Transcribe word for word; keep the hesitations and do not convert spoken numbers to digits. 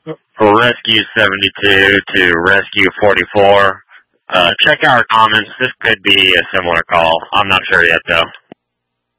Rescue seventy-two to Rescue forty-four. Uh, check our comments. This could be a similar call. I'm not sure yet, though.